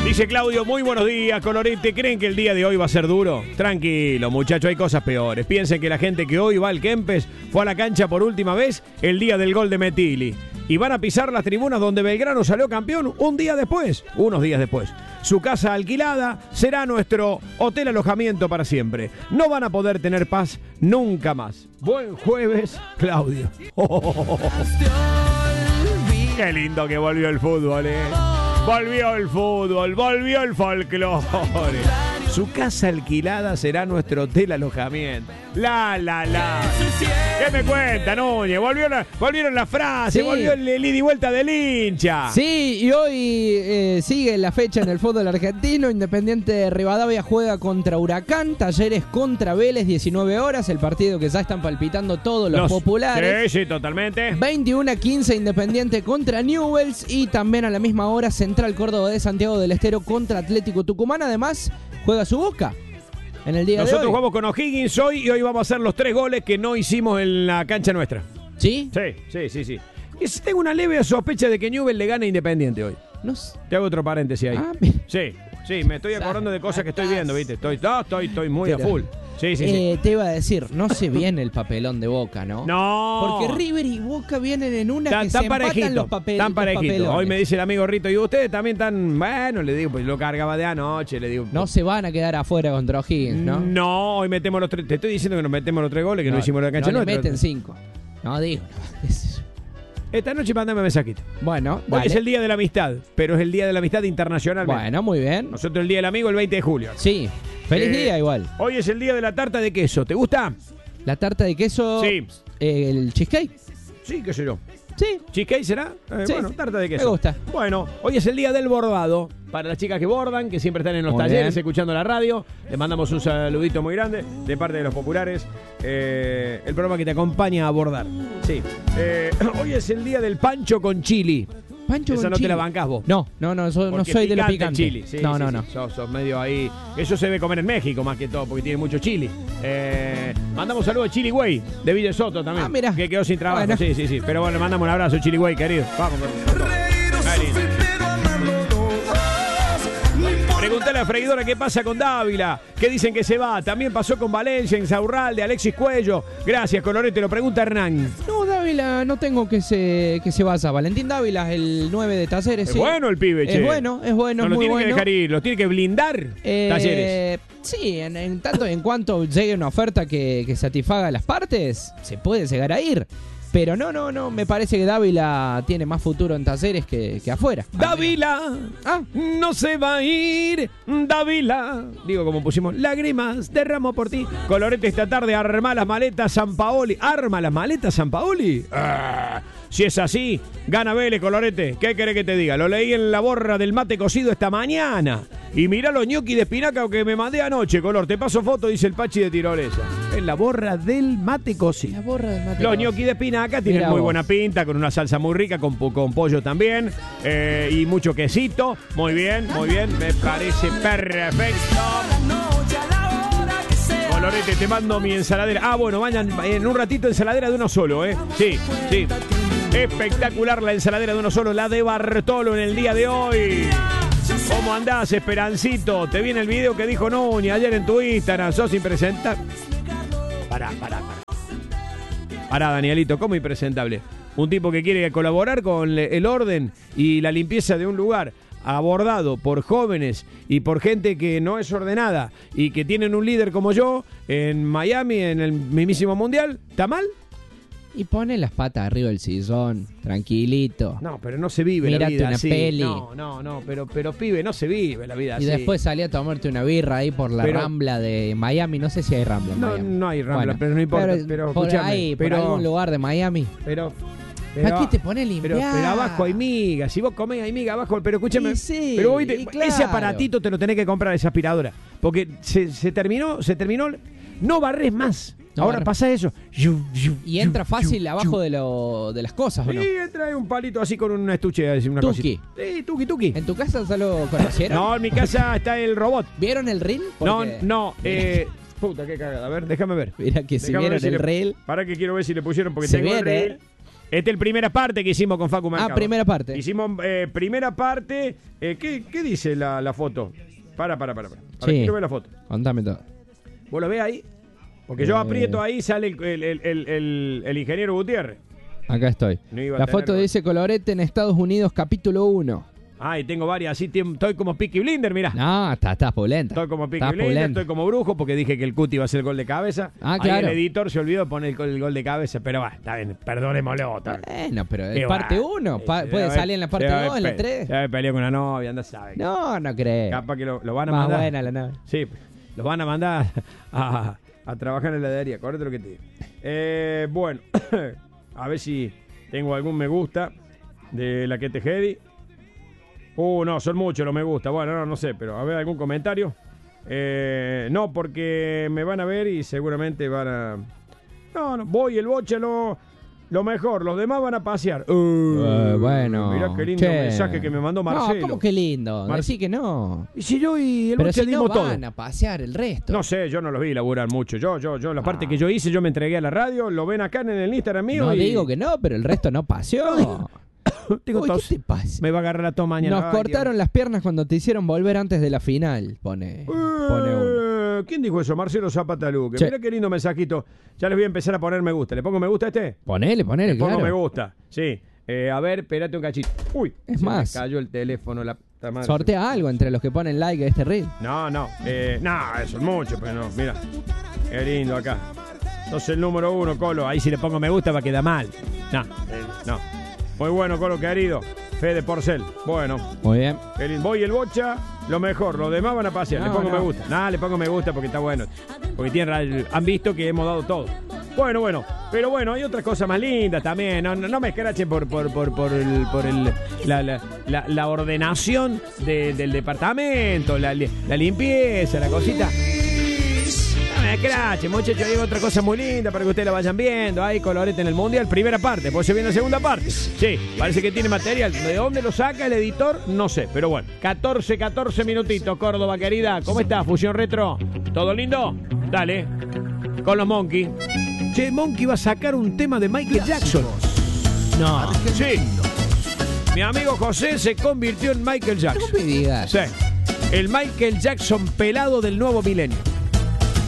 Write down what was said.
Dice Claudio, muy buenos días, Colorete. ¿Creen que el día de hoy va a ser duro? Tranquilo, muchachos, hay cosas peores. Piensen que la gente que hoy va al Kempes fue a la cancha por última vez el día del gol de Metilli. Y van a pisar las tribunas donde Belgrano salió campeón unos días después. Su casa alquilada será nuestro hotel alojamiento para siempre. No van a poder tener paz nunca más. Buen jueves, Claudio. Qué lindo que volvió el fútbol, Volvió el fútbol, volvió el folclore. Su casa alquilada será nuestro hotel alojamiento. La. ¿Qué me cuenta, Núñez? Volvieron las frases, sí. Volvió el ida y vuelta del hincha. Sí, y hoy sigue la fecha en el fútbol argentino. Independiente de Rivadavia juega contra Huracán, Talleres contra Vélez, 19 horas. El partido que ya están palpitando todos los populares. Sí, totalmente. 21:15 Independiente contra Newell's. Y también a la misma hora Central Córdoba de Santiago del Estero contra Atlético Tucumán. Además, juega su Boca en el día de hoy. Nosotros jugamos con O'Higgins hoy y hoy vamos a hacer los 3 goles que no hicimos en la cancha nuestra. ¿Sí? Sí. Tengo una leve sospecha de que Newell's le gana a Independiente hoy. No sé. Te hago otro paréntesis ahí. Sí, me estoy acordando de cosas que estoy viendo, ¿viste? Estoy muy a full. Sí. Te iba a decir, no se viene el papelón de Boca, ¿no? No. Porque River y Boca vienen en una que se empatan los papeles. Tan parejitos. Hoy me dice el amigo Rito, y ustedes también tan... Bueno, le digo, pues lo cargaba de anoche, le digo... No se van a quedar afuera contra O'Higgins, ¿no? No, hoy metemos los 3... Te estoy diciendo que nos metemos los 3 goles que no hicimos en la cancha nuestra. No meten 5. No, digo... Esta noche mandame mensajito. Bueno, hoy es el Día de la Amistad, pero es el Día de la Amistad internacional. Bueno, muy bien. Nosotros el Día del Amigo el 20 de julio. Sí, feliz día igual. Hoy es el día de la tarta de queso. ¿Te gusta? La tarta de queso. Sí. El cheesecake. Sí, qué sé yo. Sí. ¿Cheesecake será? Sí. Bueno, tarta de queso. Me gusta. Bueno, hoy es el día del bordado. Para las chicas que bordan, que siempre están en los talleres, escuchando la radio, les mandamos un saludito muy grande de parte de los populares. El programa que te acompaña a bordar. Sí. Hoy es el día del pancho con chili. Pancho Esa con no chili. te la bancás vos. No, soy de lo picante. Chili. Sí, no. Sos medio ahí. Eso se debe comer en México más que todo, porque tiene mucho chili. Mandamos un saludo a Chili Güey, de Villa Soto también. Ah, mira. Que quedó sin trabajo. Bueno. Sí. Pero bueno, le mandamos un abrazo, Chili Güey, querido. Vamos. Preguntale a Freidora qué pasa con Dávila, que dicen que se va. También pasó con Valencia, Insaurralde, Alexis Cuello. Gracias, Colorete, lo pregunta Hernán. No, Dávila, no tengo que se vaya. Valentín Dávila, el 9 de Talleres. Es bueno el pibe, che. Es bueno, no, muy lo tiene bueno. Que dejar ir, lo tiene que blindar Talleres. Sí, en tanto en cuanto llegue una oferta que satisfaga las partes, se puede llegar a ir. Pero no, me parece que Dávila tiene más futuro en Talleres que afuera. Dávila, no se va a ir, Dávila. Digo, como pusimos, lágrimas derramo por ti. Colorete esta tarde, arma las maletas San Paoli. ¿Arma las maletas San Paoli? Si es así, gana Vélez, Colorete. ¿Qué querés que te diga? Lo leí en la borra del mate cocido esta mañana. Y mirá los ñoquis de espinaca que me mandé anoche, Color. Te paso foto, dice el Pachi de Tirolesa. En la borra del mate cocido. La borra del mate Los ñoquis de espinaca tienen muy buena pinta, con una salsa muy rica, con pollo también. Y mucho quesito. Muy bien. Me parece perfecto. Colorete, te mando mi ensaladera. Bueno, vayan en un ratito ensaladera de uno solo, Sí. Espectacular la ensaladera de uno solo, la de Bartolo en el día de hoy. ¿Cómo andás, Esperancito? Te viene el video que dijo Núñez ayer en tu Instagram. Sos impresentable. Pará, Danielito, ¿cómo impresentable? Un tipo que quiere colaborar con el orden y la limpieza de un lugar, abordado por jóvenes y por gente que no es ordenada y que tienen un líder como yo en Miami, en el mismísimo mundial. ¿Está mal? Y pone las patas arriba del sillón, tranquilito. No, pero no se vive Mírate la vida una así. peli. No, pero pibe, no se vive la vida así. Y después salí a tomarte una birra ahí por la Rambla de Miami. No sé si hay Rambla en Miami. No hay Rambla, pero no importa. Pero por escuchame, ahí, por algún lugar de Miami. Pero ¿para qué te pones limpiar? Pero abajo hay miga. Si vos comés hay miga abajo. Pero escúchame. Sí, pero vos claro. Ese aparatito te lo tenés que comprar, esa aspiradora. Porque se terminó. No barres más. Ahora pasa eso. Y entra fácil abajo de las cosas, ¿o no? Sí, entra un palito así con un estuche. Una tuki. Cosita. Sí, tuki. ¿En tu casa ya lo conocieron? No, en mi casa está el robot. ¿Vieron el reel? No. Puta, qué cagada. A ver, déjame ver. Mira que si vieron el reel. Para que quiero ver si le pusieron, porque se tengo el viene, reel. Esta es la primera parte que hicimos con Facu Mercado. Primera parte. Hicimos primera parte. ¿Qué dice la foto? Para. Sí. Quiero ver la foto. Contame todo. ¿Vos lo ves ahí? Porque yo aprieto ahí, sale el ingeniero Gutiérrez. Acá estoy. No la foto dice Colorete en Estados Unidos, capítulo 1. Y tengo varias, así estoy como Peaky Blinder, mirá. No, estás pulenta. Estoy como Peaky Blinder, estoy como brujo, porque dije que el Cuti iba a hacer el gol de cabeza. Claro. Ahí el editor se olvidó de poner el gol de cabeza, pero está bien, perdonémoslo. Bueno, pero es parte 1, puede salir en la parte 2, en la 3. Ya me peleó con una novia, anda, sabe. No creo. Capaz que lo van a Más mandar. buena la nave. Sí, los van a mandar a trabajar en la heladería, correcto lo que te digo. Bueno, a ver si tengo algún me gusta de la que te Jedi. No, son muchos los me gusta. Bueno, no sé, pero a ver, ¿algún comentario? No, porque me van a ver y seguramente van a... No, voy el boche lo mejor, los demás van a pasear. Bueno. Mirá qué lindo mensaje que me mandó Marcelo. No, ¿cómo que lindo? Decí que no. Y si yo y el pero boche si dimos no todo. van a pasear el resto. No sé, yo no los vi laburar mucho. Yo la parte que yo hice, yo me entregué a la radio, lo ven acá en el Instagram mío. No digo que no, pero el resto no paseó. Tengo tos. ¿Qué te pasa? Me va a agarrar la toma mañana. Nos cortaron las piernas cuando te hicieron volver antes de la final. Pone uno. ¿Quién dijo eso? Marcelo Zapataluque. Sí. Mira qué lindo mensajito. Ya les voy a empezar a poner me gusta. ¿Le pongo me gusta a este? Ponele, Le pongo claro. me gusta. Sí. A ver, espérate un cachito. Uy, Es se más. me cayó el teléfono. La puta madre. Sortea algo entre los que ponen like a este reel. No, eso es mucho, pero no. Mira. Qué lindo acá. Sos el número 1, Colo. Ahí si le pongo me gusta va a quedar mal. No. Muy bueno, Colo, querido. Fede Porcel. Bueno. Muy bien. Voy el bocha, lo mejor. Los demás van a pasear. Le pongo me gusta. Le pongo me gusta porque está bueno. Porque han visto que hemos dado todo. Bueno. Pero bueno, hay otras cosas más lindas también. No me escrachen por la ordenación del departamento, la limpieza, la cosita. No me escrachen, muchachos. Hay otra cosa muy linda para que ustedes la vayan viendo. Hay Colorete en el Mundial, primera parte. Después se viene la segunda parte. Sí, parece que tiene material. ¿De dónde lo saca el editor? No sé, pero bueno. 14 minutitos, Córdoba, querida. ¿Cómo estás, Fusión Retro? ¿Todo lindo? Dale. Con los Monkey. Che, Monkey va a sacar un tema de Michael Jackson. No. Sí. Mi amigo José se convirtió en Michael Jackson. No me digas. Sí. El Michael Jackson pelado del nuevo milenio.